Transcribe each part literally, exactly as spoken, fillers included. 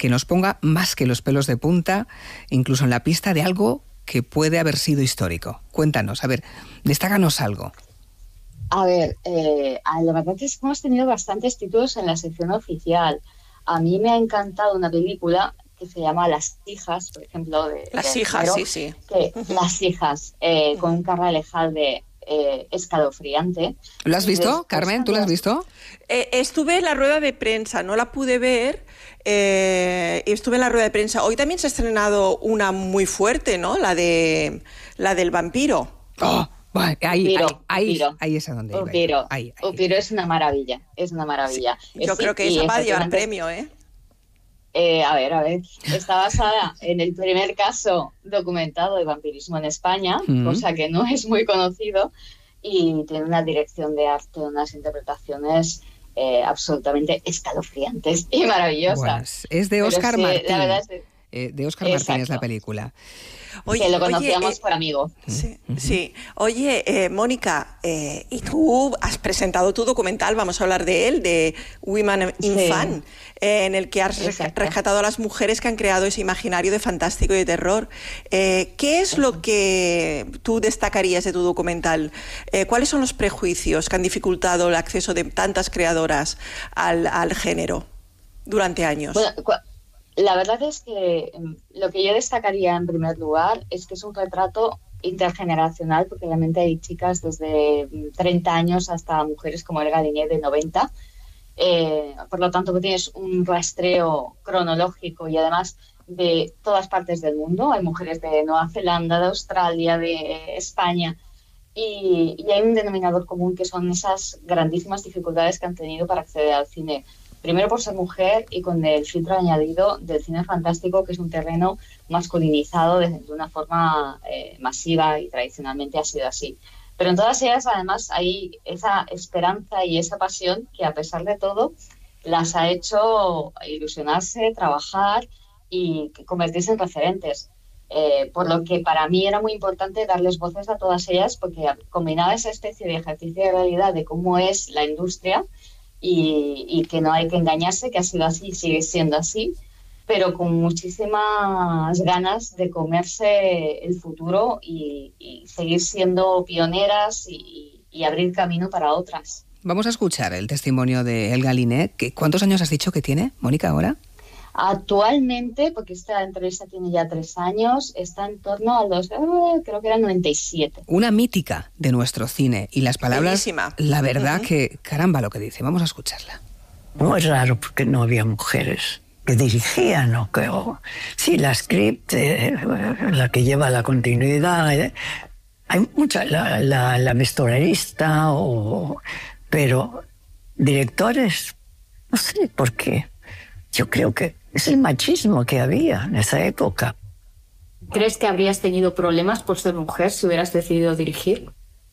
que nos ponga más que los pelos de punta, incluso en la pista de algo que puede haber sido histórico. Cuéntanos, a ver, destácanos algo. A ver, eh, la verdad es que hemos tenido bastantes títulos en la sección oficial. A mí me ha encantado una película que se llama Las hijas, por ejemplo. De, Las de hijas, Romero, sí, sí. Que, Las hijas, eh, con un Carla Lejalde eh, escalofriante. ¿Lo has visto, después, Carmen? ¿Tú lo has visto? Eh, estuve en la rueda de prensa, no la pude ver. Eh, estuve en la rueda de prensa. Hoy también se ha estrenado una muy fuerte, ¿no? La de la del vampiro. ¡Oh! Bueno, ahí, Upiro, ahí, ahí, Upiro. ahí es a donde iba. Upiro. Ahí, ahí. Upiro es una maravilla, es una maravilla. Sí, yo es, creo que esa va a llevar premio, ¿eh? Eh, a ver, a ver, está basada en el primer caso documentado de vampirismo en España, mm. cosa que no es muy conocido, y tiene una dirección de arte, unas interpretaciones eh, absolutamente escalofriantes y maravillosas. Bueno, es de Óscar sí, Martín. La verdad es de... Eh, de Óscar Martín es la película. Oye, que lo conocíamos oye, eh, por amigo. Sí, uh-huh. sí. Oye, eh, Mónica, eh, y tú has presentado tu documental, vamos a hablar de él, de Women in sí. Fan, eh, en el que has Exacto. rescatado a las mujeres que han creado ese imaginario de fantástico y de terror. Eh, ¿Qué es lo que tú destacarías de tu documental? Eh, ¿Cuáles son los prejuicios que han dificultado el acceso de tantas creadoras al, al género durante años? Bueno, cu- La verdad es que lo que yo destacaría en primer lugar es que es un retrato intergeneracional, porque realmente hay chicas desde treinta años hasta mujeres como Elga Linet de noventa. Eh, por lo tanto, que tienes un rastreo cronológico y además de todas partes del mundo. Hay mujeres de Nueva Zelanda, de Australia, de España. Y, y hay un denominador común que son esas grandísimas dificultades que han tenido para acceder al cine. Primero por ser mujer y con el filtro añadido del cine fantástico, que es un terreno masculinizado de, de una forma eh, masiva y tradicionalmente ha sido así. Pero en todas ellas, además, hay esa esperanza y esa pasión que, a pesar de todo, las ha hecho ilusionarse, trabajar y convertirse en referentes. Eh, por lo que para mí era muy importante darles voces a todas ellas, porque combinaba esa especie de ejercicio de realidad de cómo es la industria, Y, y que no hay que engañarse, que ha sido así y sigue siendo así, pero con muchísimas ganas de comerse el futuro y, y seguir siendo pioneras y, y abrir camino para otras. Vamos a escuchar el testimonio de Elga Linet. ¿Cuántos años has dicho que tiene, Mónica, ahora? Actualmente, porque esta entrevista tiene ya tres años, está en torno a los, eh, creo que eran noventa y siete. Una mítica de nuestro cine. Y las palabras, Bellísima. La verdad uh-huh. que, caramba lo que dice. Vamos a escucharla. Muy raro porque no había mujeres que dirigían, o que, o, sí, la script, eh, la que lleva la continuidad, eh, hay mucha, la, la, la vestuarista, o, pero directores, no sé por qué. Yo creo que es el machismo que había en esa época. ¿Crees que habrías tenido problemas por ser mujer si hubieras decidido dirigir?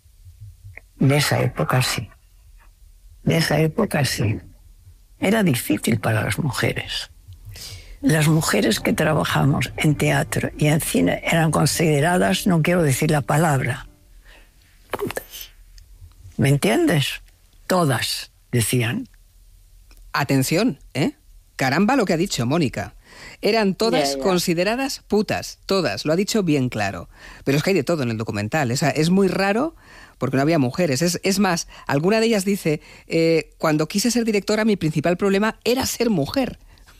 En esa época sí. En esa época sí. Era difícil para las mujeres. Las mujeres que trabajamos en teatro y en cine eran consideradas, no quiero decir la palabra, putas. ¿Me entiendes? Todas, decían. Atención, ¿eh? Caramba lo que ha dicho Mónica. Eran todas yeah, yeah. consideradas putas, todas, lo ha dicho bien claro. Pero es que hay de todo en el documental. O sea, es muy raro porque no había mujeres. Es, es más, alguna de ellas dice, eh, cuando quise ser directora mi principal problema era ser mujer.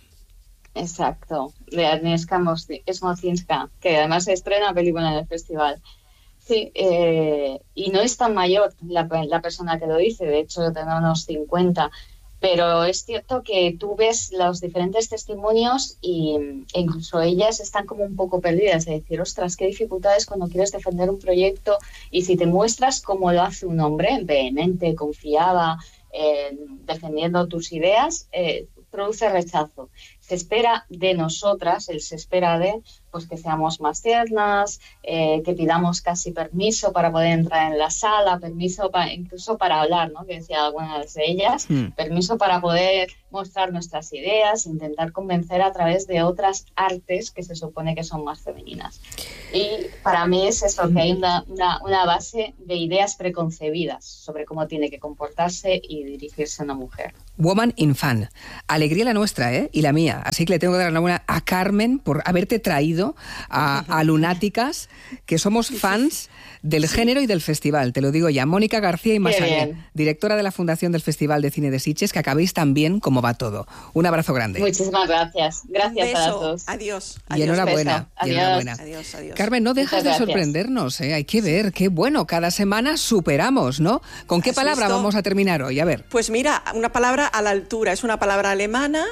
Exacto, de Agnieszka Smocinska, que además se estrena película en el festival. Sí, eh, y no es tan mayor la, la persona que lo dice, de hecho tendrá unos cincuenta. Pero es cierto que tú ves los diferentes testimonios y, e incluso ellas están como un poco perdidas, de decir, ostras, qué dificultades cuando quieres defender un proyecto y si te muestras como lo hace un hombre, vehemente, confiada, eh, defendiendo tus ideas, eh, produce rechazo. Se espera de nosotras, él se espera de pues que seamos más tiernas, eh, que pidamos casi permiso para poder entrar en la sala, permiso para, incluso para hablar, ¿no? Que decía algunas de ellas, mm. permiso para poder mostrar nuestras ideas, intentar convencer a través de otras artes que se supone que son más femeninas. Y para mí es eso, que hay una, una, una base de ideas preconcebidas sobre cómo tiene que comportarse y dirigirse una mujer. Woman in Fan. Alegría la nuestra, ¿eh? Y la mía. Así que le tengo que dar la enhorabuena a Carmen por haberte traído a, a lunáticas, que somos fans del sí. género y del festival. Te lo digo ya. Mónica García y Massaguer, directora de la Fundación del Festival de Cine de Sitges, que acabéis tan bien como va todo. Un abrazo grande. Muchísimas gracias. Gracias beso. a las dos. Adiós. Y adiós. enhorabuena. Y adiós. enhorabuena. Adiós, adiós. Carmen, no dejas de sorprendernos, ¿eh? Hay que ver, qué bueno. Cada semana superamos, ¿no? ¿Con qué palabra visto? vamos a terminar hoy? A ver. Pues mira, una palabra a la altura. Es una palabra alemana.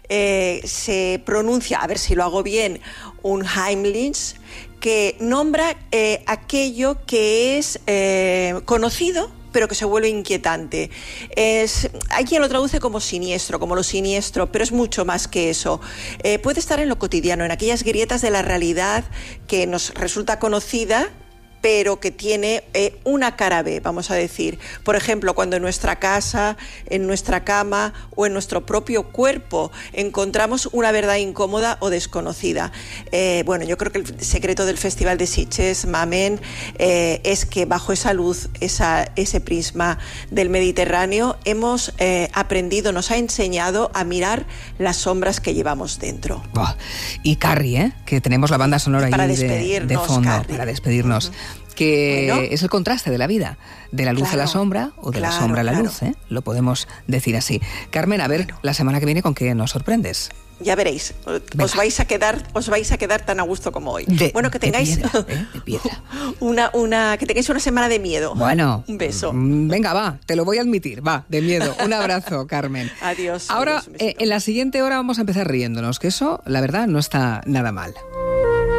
Eh, se pronuncia, a ver si lo hago bien, un Heimlich, que nombra eh, aquello que es eh, conocido, pero que se vuelve inquietante. Es, hay quien lo traduce como siniestro, como lo siniestro, pero es mucho más que eso. Eh, puede estar en lo cotidiano, en aquellas grietas de la realidad que nos resulta conocida, pero que tiene eh, una cara B, vamos a decir. Por ejemplo, cuando en nuestra casa, en nuestra cama o en nuestro propio cuerpo encontramos una verdad incómoda o desconocida. Eh, bueno, yo creo que el secreto del Festival de Sitges, Mamen, eh, es que bajo esa luz, esa, ese prisma del Mediterráneo, hemos eh, aprendido, nos ha enseñado a mirar las sombras que llevamos dentro. Oh, y Carrie, ¿eh? Que tenemos la banda sonora ahí de, de fondo, Carrie. Para despedirnos. Uh-huh. Que bueno, es el contraste de la vida, de la luz claro, a la sombra o de claro, la sombra a la claro. luz, ¿eh? Lo podemos decir así. Carmen, a ver, bueno. la semana que viene, ¿con qué nos sorprendes? Ya veréis, Venga. os vais a quedar, os vais a quedar tan a gusto como hoy. De, bueno, que tengáis de piedra, ¿eh? de piedra. una, una, que tengáis una semana de miedo. Bueno, un beso. Venga, va, te lo voy a admitir, va, de miedo. Un abrazo, Carmen. Adiós. Ahora, adiós, eh, en la siguiente hora vamos a empezar riéndonos, que eso, la verdad, no está nada mal.